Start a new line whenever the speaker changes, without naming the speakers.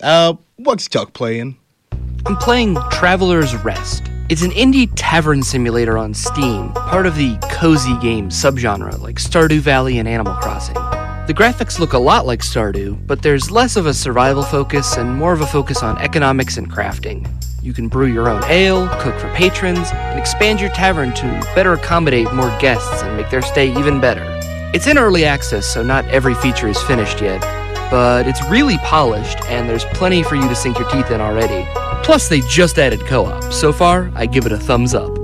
What's Duck playing?
I'm playing Traveler's Rest. It's an indie tavern simulator on Steam, part of the cozy game subgenre like Stardew Valley and Animal Crossing. The graphics look a lot like Stardew, but there's less of a survival focus and more of a focus on economics and crafting. You can brew your own ale, cook for patrons, and expand your tavern to better accommodate more guests and make their stay even better. It's in early access, so not every feature is finished yet, but it's really polished and there's plenty for you to sink your teeth in already. Plus, they just added co-op. So far, I give it a thumbs up.